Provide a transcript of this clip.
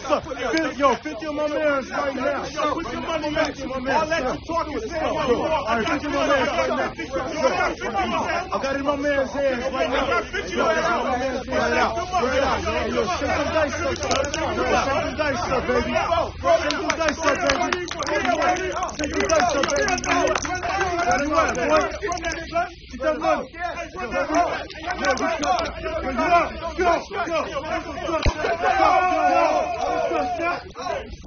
Yo, 50 on my man's right now. Put your money in. I'll let you talk and say All right, 50 on my man's right now. I got it in my man's hands right now. Yo, I got my man's hands right now. Yo, shake them dice up, son. Shake them dice up, baby. Shake them dice up, baby. Shake them dice up, baby. What do you want, boy? Get that money. Go.